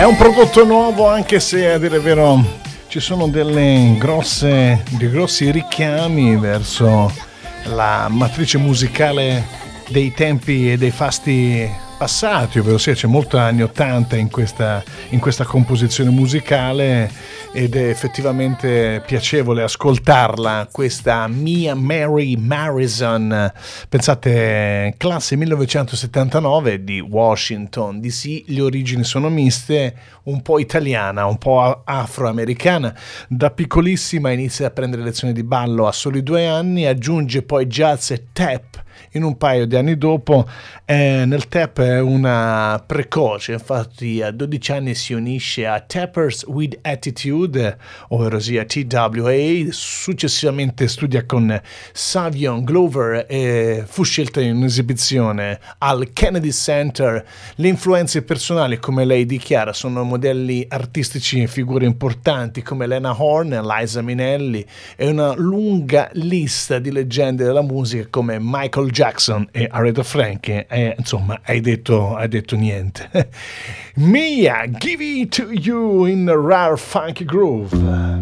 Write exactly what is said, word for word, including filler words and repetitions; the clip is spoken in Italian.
È un prodotto nuovo, anche se a dire il vero ci sono delle grosse, dei grossi richiami verso la matrice musicale dei tempi e dei fasti passati, ovvero sia c'è molto anni ottanta in questa, in questa composizione musicale, ed è effettivamente piacevole ascoltarla, questa Mia Mary Marison, pensate, classe millenovecentosettantanove di Washington D C, le origini sono miste, un po' italiana, un po' afroamericana, da piccolissima inizia a prendere lezioni di ballo a soli due anni, aggiunge poi jazz e tap in un paio di anni dopo. Eh, nel tap è una precoce, infatti a dodici anni si unisce a Tappers with Attitude, ovvero sia T W A, successivamente studia con Savion Glover e fu scelta in un'esibizione al Kennedy Center. Le influenze personali, come lei dichiara, sono modelli artistici e figure importanti come Lena Horne, Liza Minnelli e una lunga lista di leggende della musica come Michael Jackson e Aretha Franklin. Eh, insomma, hai detto, hai detto niente. Mia, give it to you in a rare funky groove.